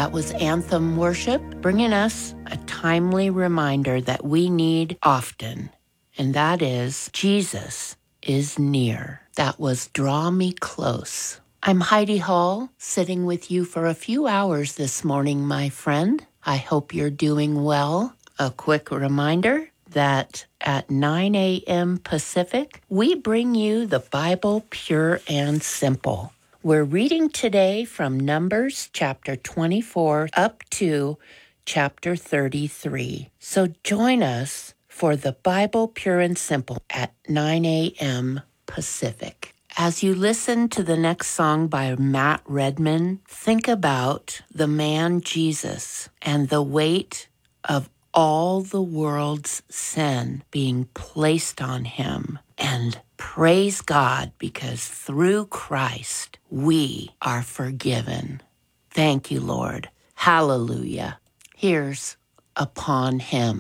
That was Anthem Worship, bringing us a timely reminder that we need often, and that is Jesus is near. That was Draw Me Close. I'm Heidi Hall, sitting with you for a few hours this morning, my friend. I hope you're doing well. A quick reminder that at 9 a.m. Pacific, we bring you the Bible Pure and Simple. We're reading today from Numbers chapter 24 up to chapter 33. So join us for the Bible Pure and Simple at 9 a.m. Pacific. As you listen to the next song by Matt Redman, think about the man Jesus and the weight of all the world's sin being placed on him. And praise God, because through Christ we are forgiven. Thank you, Lord. Hallelujah. Here's Upon Him.